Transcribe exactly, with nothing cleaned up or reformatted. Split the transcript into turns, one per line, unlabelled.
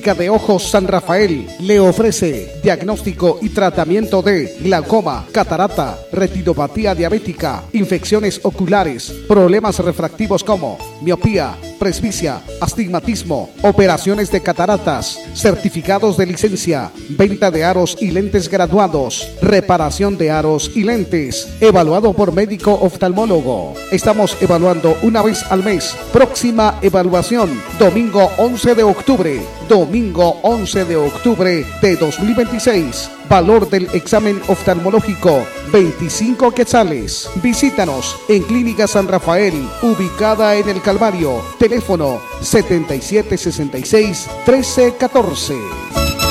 Clínica de Ojos San Rafael le ofrece diagnóstico y tratamiento de glaucoma, catarata, retinopatía diabética, infecciones oculares, problemas refractivos como miopía, presbicia, astigmatismo, operaciones de cataratas, certificados de licencia, venta de aros y lentes graduados, reparación de aros y lentes, evaluado por médico oftalmólogo. Estamos evaluando una vez al mes. Próxima evaluación, domingo once de octubre, domingo once de octubre de dos mil veintiséis. Valor del examen oftalmológico, veinticinco quetzales. Visítanos en Clínica San Rafael, ubicada en el Calvario. Teléfono setenta y siete sesenta y seis trece catorce.